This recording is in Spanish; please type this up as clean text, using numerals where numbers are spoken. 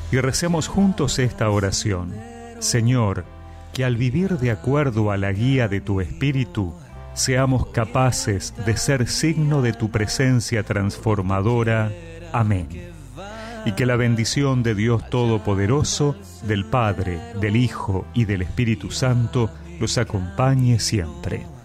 y recemos juntos esta oración. Señor, que al vivir de acuerdo a la guía de tu Espíritu, seamos capaces de ser signo de tu presencia transformadora. Amén. Y que la bendición de Dios Todopoderoso, del Padre, del Hijo y del Espíritu Santo los acompañe siempre.